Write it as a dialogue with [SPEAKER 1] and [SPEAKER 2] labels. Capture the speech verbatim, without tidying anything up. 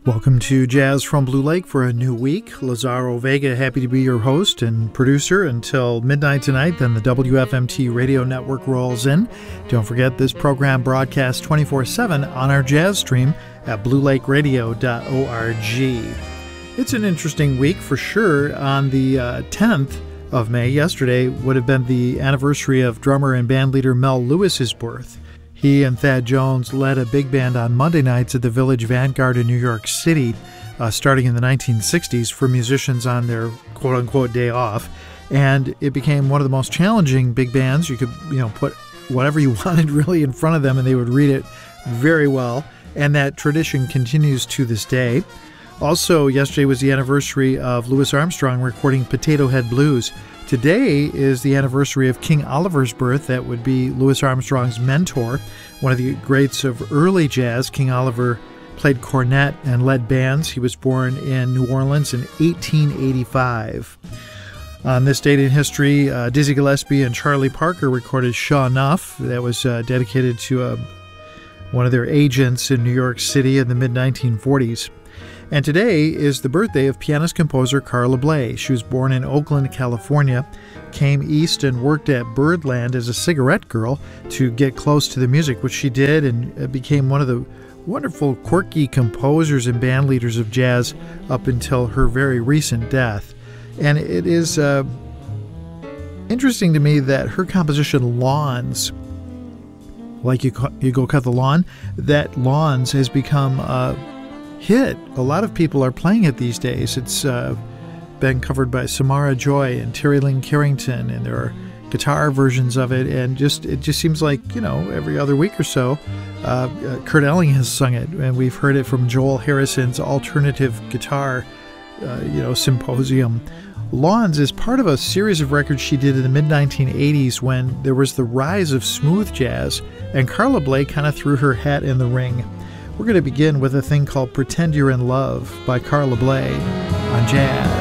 [SPEAKER 1] Welcome to Jazz from Blue Lake for a new week. Lazaro Vega, happy to be your host and producer until midnight tonight. Then the W F M T radio network rolls in. Don't forget, this program broadcasts twenty-four seven on our jazz stream at blue lake radio dot org. It's an interesting week for sure. On the uh, tenth of May, yesterday, would have been the anniversary of drummer and bandleader Mel Lewis's birth. He and Thad Jones led a big band on Monday nights at the Village Vanguard in New York City, uh, starting in the nineteen sixties for musicians on their quote-unquote day off. And it became one of the most challenging big bands. You could, you know, put whatever you wanted really in front of them and they would read it very well. And that tradition continues to this day. Also, yesterday was the anniversary of Louis Armstrong recording Potato Head Blues. Today is the anniversary of King Oliver's birth. That would be Louis Armstrong's mentor, one of the greats of early jazz. King Oliver played cornet and led bands. He was born in New Orleans in eighteen eighty-five. On this date in history, uh, Dizzy Gillespie and Charlie Parker recorded Sure Enough. That was uh, dedicated to uh, one of their agents in New York City in the mid nineteen forties. And today is the birthday of pianist-composer Carla Bley. She was born in Oakland, California, came east and worked at Birdland as a cigarette girl to get close to the music, which she did, and became one of the wonderful, quirky composers and band leaders of jazz up until her very recent death. And it is uh, interesting to me that her composition Lawns, like you, you go cut the lawn, that Lawns has become a hit. A lot of people are playing it these days. It's uh, been covered by Samara Joy and Terry Lynn Carrington, and there are guitar versions of it, and just it just seems like, you know, every other week or so, uh, uh, Kurt Elling has sung it, and we've heard it from Joel Harrison's alternative guitar, uh, you know, symposium. Lawns is part of a series of records she did in the mid nineteen eighties when there was the rise of smooth jazz, and Carla Bley kind of threw her hat in the ring. We're going to begin with a thing called Pretend You're in Love by Carla Bley on Jazz.